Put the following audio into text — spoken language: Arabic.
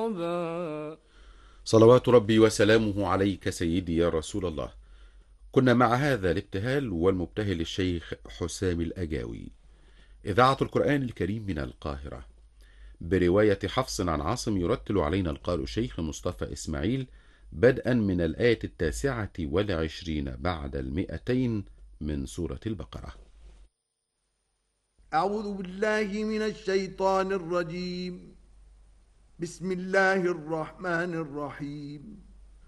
عقبا. صلوات ربي وسلامه عليك سيدي يا رسول الله. كنا مع هذا الابتهال والمبتهل الشيخ حسام الأجاوي. إذاعة القرآن الكريم من القاهرة، برواية حفص عن عاصم، يرتل علينا القارئ الشيخ مصطفى إسماعيل بدءا من الآية 29 بعد 200 من سورة البقرة. أعوذ بالله من الشيطان الرجيم. بسم الله الرحمن الرحيم.